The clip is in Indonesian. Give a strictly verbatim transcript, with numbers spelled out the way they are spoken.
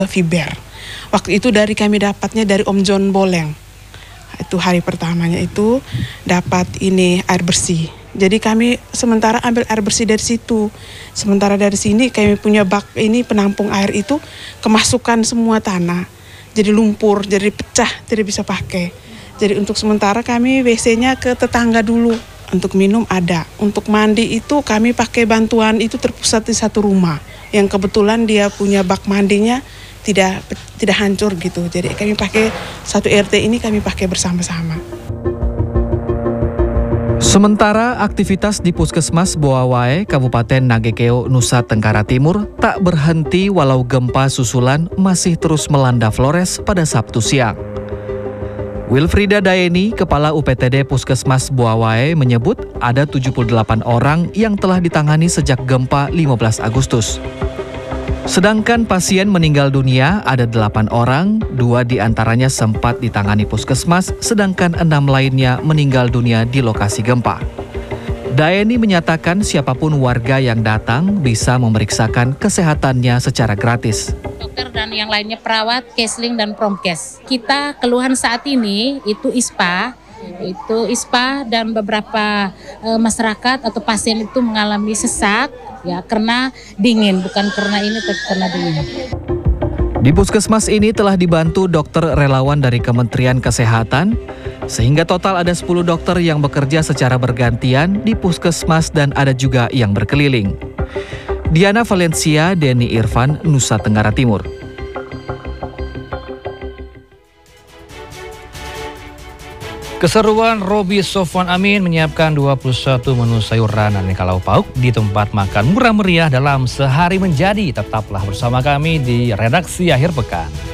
Fiber. Waktu itu dari kami dapatnya dari Om John Boleng. Itu hari pertamanya itu dapat ini air bersih. Jadi kami sementara ambil air bersih dari situ. Sementara dari sini kami punya bak ini penampung air itu kemasukan semua tanah. Jadi lumpur, jadi pecah, jadi bisa pakai. Jadi untuk sementara kami W C-nya ke tetangga dulu. Untuk minum ada. Untuk mandi itu kami pakai bantuan itu terpusat di satu rumah. Yang kebetulan dia punya bak mandinya tidak tidak hancur gitu. Jadi kami pakai satu R T ini kami pakai bersama-sama. Sementara aktivitas di Puskesmas Boawae, Kabupaten Nagekeo, Nusa Tenggara Timur tak berhenti walau gempa susulan masih terus melanda Flores pada Sabtu siang. Wilfrida Daeni, Kepala U P T D Puskesmas Boawae menyebut ada tujuh puluh delapan orang yang telah ditangani sejak gempa lima belas Agustus. Sedangkan pasien meninggal dunia ada delapan orang, dua diantaranya sempat ditangani puskesmas, sedangkan enam lainnya meninggal dunia di lokasi gempa. Daeni menyatakan siapapun warga yang datang bisa memeriksakan kesehatannya secara gratis. Dokter dan yang lainnya perawat, Kesling dan Promkes. Kita keluhan saat ini itu I S P A, itu I S P A dan beberapa e, masyarakat atau pasien itu mengalami sesak. Ya, karena dingin, bukan karena ini, tapi karena dingin. Di puskesmas ini telah dibantu dokter relawan dari Kementerian Kesehatan, sehingga total ada sepuluh dokter yang bekerja secara bergantian di puskesmas dan ada juga yang berkeliling. Diana Valencia, Denny Irfan, Nusa Tenggara Timur. Keseruan Robi Sofwan Amin menyiapkan dua puluh satu menu sayuran dan aneka lauk pauk di tempat makan murah meriah dalam Sehari Menjadi. Tetaplah bersama kami di Redaksi Akhir Pekan.